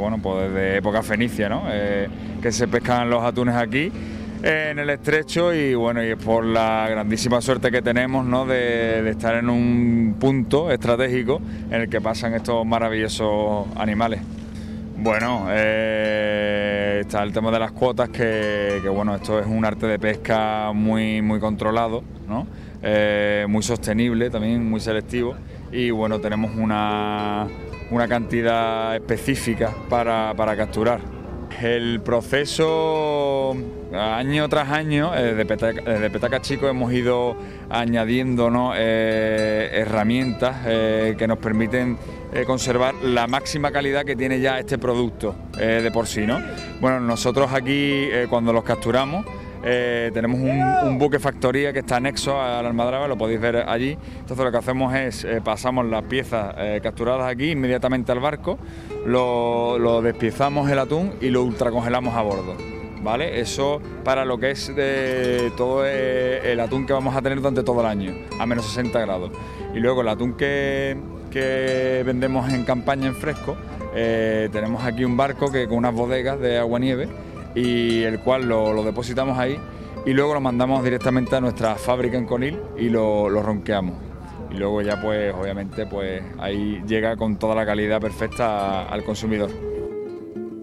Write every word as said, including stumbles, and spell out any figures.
bueno, pues desde época fenicia, ¿no? Eh, que se pescan los atunes aquí en el estrecho y bueno, y es por la grandísima suerte que tenemos, ¿no? de, de estar en un punto estratégico en el que pasan estos maravillosos animales. Bueno, eh, está el tema de las cuotas, que, que bueno, esto es un arte de pesca muy, muy controlado, ¿no? Eh, muy sostenible, también muy selectivo, y bueno, tenemos una, una cantidad específica para, para capturar. El proceso, año tras año, eh, de, petaca, de Petaca Chico hemos ido añadiendo, ¿no? eh, herramientas eh, que nos permiten eh, conservar la máxima calidad que tiene ya este producto eh, de por sí, ¿no? Bueno, nosotros aquí eh, cuando los capturamos eh, tenemos un, un buque factoría que está anexo a la almadraba, lo podéis ver allí. Entonces lo que hacemos es eh, pasamos las piezas eh, capturadas aquí inmediatamente al barco, lo, lo despiezamos el atún y lo ultracongelamos a bordo, ¿vale? Eso para lo que es de todo el atún que vamos a tener durante todo el año, a menos sesenta grados. Y luego el atún que, que vendemos en campaña en fresco, eh, tenemos aquí un barco que con unas bodegas de agua-nieve, y el cual lo, lo depositamos ahí y luego lo mandamos directamente a nuestra fábrica en Conil y lo, lo ronqueamos. Y luego ya pues obviamente pues ahí llega con toda la calidad perfecta al consumidor.